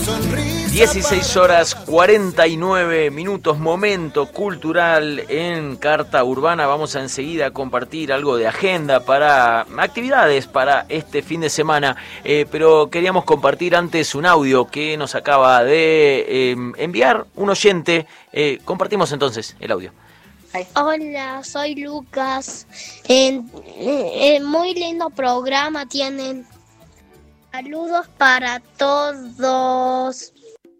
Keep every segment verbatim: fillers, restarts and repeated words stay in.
dieciséis horas cuarenta y nueve minutos, momento cultural en Carta Urbana. Vamos a enseguida compartir algo de agenda para actividades para este fin de semana, eh, pero queríamos compartir antes un audio que nos acaba de eh, enviar un oyente. Eh, compartimos entonces el audio. Hola, soy Lucas. Eh, eh, muy lindo programa tienen. Saludos para todos.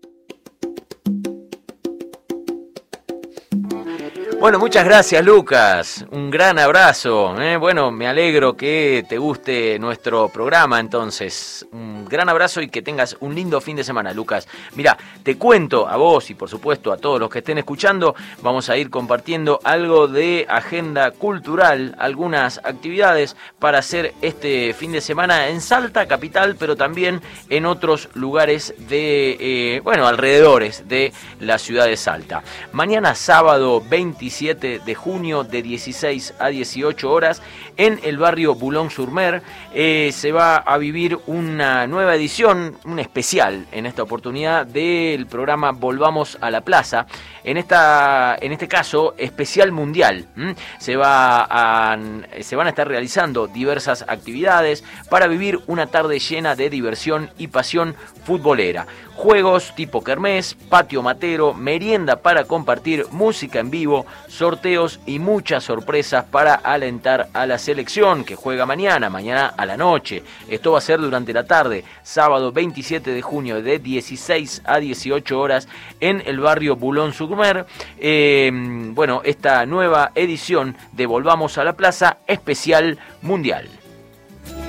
Bueno, muchas gracias, Lucas. Un gran abrazo. ¿eh? Bueno, me alegro que te guste nuestro programa, entonces. Un gran abrazo y que tengas un lindo fin de semana, Lucas. Mira, te cuento a vos y por supuesto a todos los que estén escuchando, vamos a ir compartiendo algo de agenda cultural, algunas actividades para hacer este fin de semana en Salta, capital, pero también en otros lugares de, eh, bueno, alrededores de la ciudad de Salta. Mañana sábado veintisiete de junio de dieciséis a dieciocho horas en el barrio Boulogne-sur-Mer eh, se va a vivir una nueva edición, un especial en esta oportunidad del programa Volvamos a la Plaza. En esta, en este caso, especial mundial. ¿Mm? Se va a, se van a estar realizando diversas actividades para vivir una tarde llena de diversión y pasión futbolera. Juegos tipo kermés, patio matero, merienda para compartir, música en vivo, sorteos y muchas sorpresas para alentar a la selección que juega mañana, mañana a la noche. Esto va a ser durante la tarde, sábado veintisiete de junio de dieciséis a dieciocho horas en el barrio Boulogne-sur-Mer. Eh, bueno, esta nueva edición de Volvamos a la Plaza especial mundial.